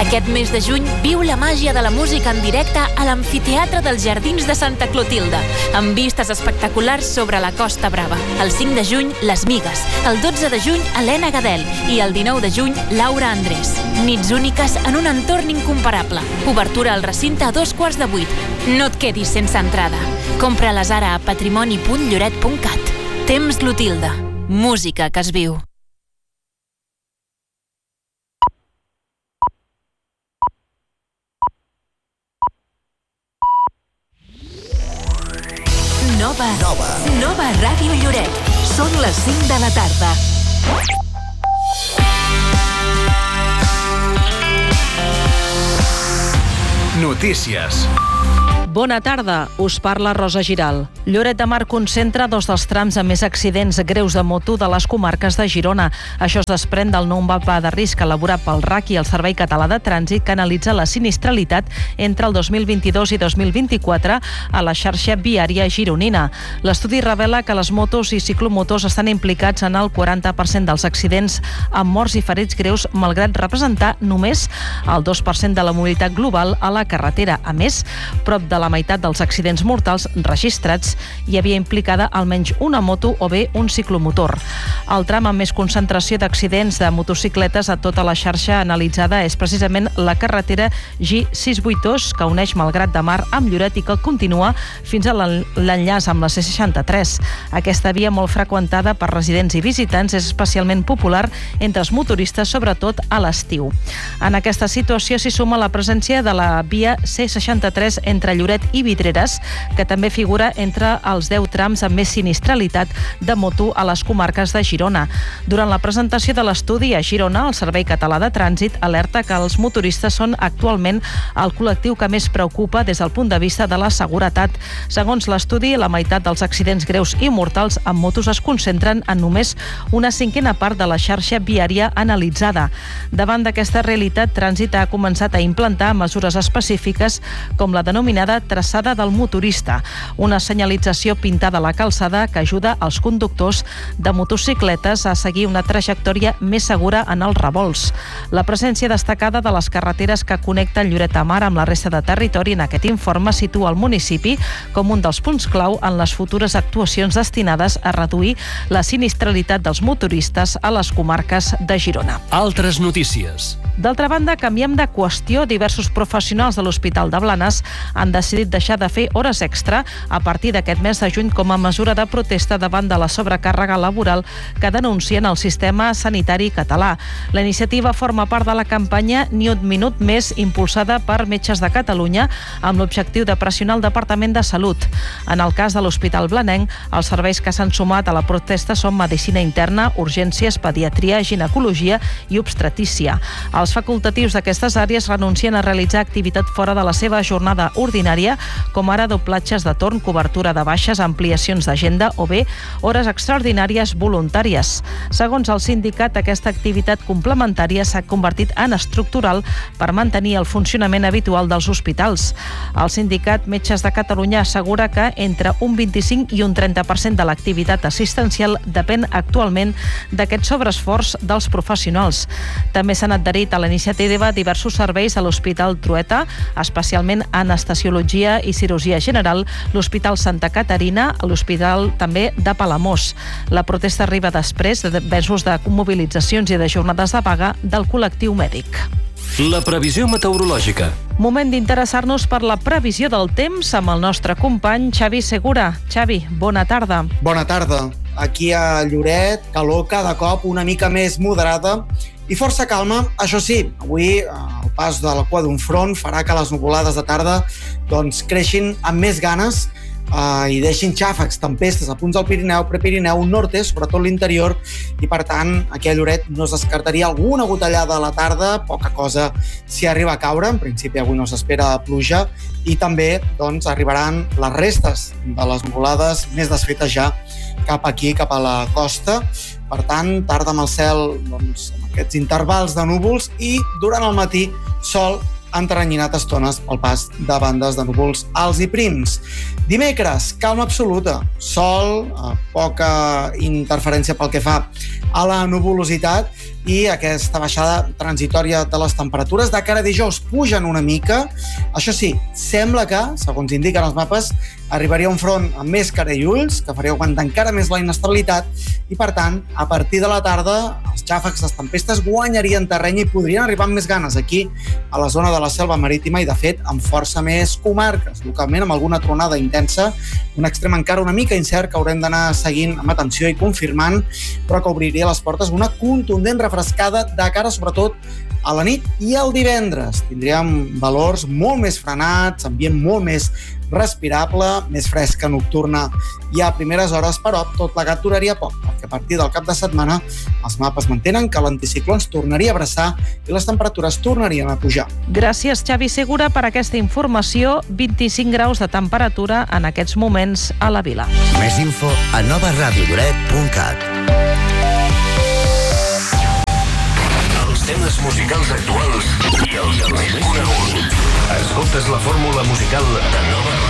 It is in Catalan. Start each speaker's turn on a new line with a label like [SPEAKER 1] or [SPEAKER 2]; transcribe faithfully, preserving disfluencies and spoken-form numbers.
[SPEAKER 1] Aquest mes de juny viu la màgia de la música en directe a l'Amfiteatre dels Jardins de Santa Clotilde, amb vistes espectaculars sobre la Costa Brava. El cinc de juny, Les Migues. El dotze de juny, Helena Gadel. I el dinou de juny, Laura Andrés. Nits úniques en un entorn incomparable. Obertura al recinte a dos quarts de vuit. No et quedis sense entrada. Compra-les ara a patrimoni punt lloret punt cat. Temps Clotilde. Música que es viu. Nova. Nova. Nova Ràdio Lloret. Són les cinc de la tarda.
[SPEAKER 2] Notícies.
[SPEAKER 3] Bona tarda, us parla Rosa Giral. Lloret de Mar concentra dos dels trams amb més accidents greus de moto de les comarques de Girona. Això es desprèn del nou mapa de risc elaborat pel R A C i el Servei Català de Trànsit, que analitza la sinistralitat entre el dos mil vint-i-dos i dos mil vint-i-quatre a la xarxa viària gironina. L'estudi revela que les motos i ciclomotors estan implicats en el quaranta per cent dels accidents amb morts i ferits greus, malgrat representar només el dos per cent de la mobilitat global a la carretera. A més, prop de la la meitat dels accidents mortals registrats hi havia implicada almenys una moto o bé un ciclomotor. El tram amb més concentració d'accidents de motocicletes a tota la xarxa analitzada és precisament la carretera G sis cents vuitanta-dos, que uneix Malgrat de Mar amb Lloret i que continua fins a l'enllaç amb la C seixanta-tres. Aquesta via, molt freqüentada per residents i visitants, és especialment popular entre els motoristes, sobretot a l'estiu. En aquesta situació s'hi suma la presència de la via C seixanta-tres entre Lloret i Vidreres, que també figura entre els deu trams amb més sinistralitat de moto a les comarques de Girona. Durant la presentació de l'estudi a Girona, el Servei Català de Trànsit alerta que els motoristes són actualment el col·lectiu que més preocupa des del punt de vista de la seguretat. Segons l'estudi, la meitat dels accidents greus i mortals amb motos es concentren en només una cinquena part de la xarxa viària analitzada. Davant d'aquesta realitat, Trànsit ha començat a implantar mesures específiques com la denominada traçada del motorista, una senyalització pintada a la calçada que ajuda els conductors de motocicletes a seguir una trajectòria més segura en els revolts. La presència destacada de les carreteres que connecten Lloret de Mar amb la resta de territori en aquest informe situa el municipi com un dels punts clau en les futures actuacions destinades a reduir la sinistralitat dels motoristes a les comarques de Girona.
[SPEAKER 2] Altres notícies.
[SPEAKER 3] D'altra banda, canviem de qüestió. Diversos professionals de l'Hospital de Blanes han decidit deixar de fer hores extra a partir d'aquest mes de juny com a mesura de protesta davant de la sobrecàrrega laboral que denuncien el sistema sanitari català. La iniciativa forma part de la campanya Ni un minut més, impulsada per Metges de Catalunya, amb l'objectiu de pressionar el Departament de Salut. En el cas de l'Hospital Blanenc, els serveis que s'han sumat a la protesta són medicina interna, urgències, pediatria, ginecologia i obstetrícia. Els facultatius d'aquestes àrees renuncien a realitzar activitat fora de la seva jornada ordinària, com ara doblatges de torn, cobertura de baixes, ampliacions d'agenda o bé hores extraordinàries voluntàries. Segons el sindicat, aquesta activitat complementària s'ha convertit en estructural per mantenir el funcionament habitual dels hospitals. El sindicat Metges de Catalunya assegura que entre un vint-i-cinc i un trenta per cent de l'activitat assistencial depèn actualment d'aquest sobreesforç dels professionals. També s'han adherit a la iniciativa diversos serveis a l'Hospital Trueta, especialment anestesiologia i cirurgia general, l'Hospital Santa Caterina, l'Hospital també de Palamós. La protesta arriba després de mesos de mobilitzacions i de jornades de vaga del col·lectiu mèdic.
[SPEAKER 2] La previsió meteorològica.
[SPEAKER 3] Moment d'interessar-nos per la previsió del temps amb el nostre company Xavi Segura. Xavi, bona tarda.
[SPEAKER 4] Bona tarda. Aquí a Lloret, calor cada cop una mica més moderada i força calma. Això sí, avui el pas de la cua d'un front farà que les nuvolades de tarda doncs, creixin amb més ganes Uh, i deixin xàfecs, tempestes a punts del Pirineu, Prepirineu, nord-est, sobretot l'interior, i per tant aquí a Lloret no es descartaria alguna gotellada a la tarda, poca cosa si arriba a caure. En principi avui no s'espera pluja i també doncs, arribaran les restes de les nuvolades més desfetes ja cap aquí, cap a la costa. Per tant, tarda amb el cel doncs, amb aquests intervals de núvols i durant el matí sol enteranyinat estones pel pas de bandes de núvols alts i prims. Dimecres, calma absoluta, sol, poca interferència pel que fa a la nuvolositat i aquesta baixada transitòria de les temperatures. De cara a dijous pugen una mica. Això sí, sembla que, segons indiquen els mapes, arribaria un front amb més cara i ulls, que faria augmentar encara més la inestabilitat i, per tant, a partir de la tarda, els xàfecs, les tempestes guanyarien terreny i podrien arribar amb més ganes aquí, a la zona de la selva marítima i, de fet, amb força més comarques, localment amb alguna tronada intensa, un extrem encara una mica incert que haurem d'anar seguint amb atenció i confirmant, però que obriria les portes una contundent refrescada de cara, sobretot, a la nit i el divendres. Tindríem valors molt més frenats, ambient molt més respirable, més fresca nocturna i a primeres hores, però tot plegat duraria poc, perquè a partir del cap de setmana els mapes mantenen que l'anticicló ens tornaria a abraçar i les temperatures tornarien a pujar.
[SPEAKER 3] Gràcies, Xavi Segura, per aquesta informació. vint-i-cinc graus de temperatura en aquests moments a la vila.
[SPEAKER 5] Més info a nova ràdio lloret punt cat.
[SPEAKER 2] Els temes musicals actuals i els més coneguts. Escoltes la fórmula musical de Nova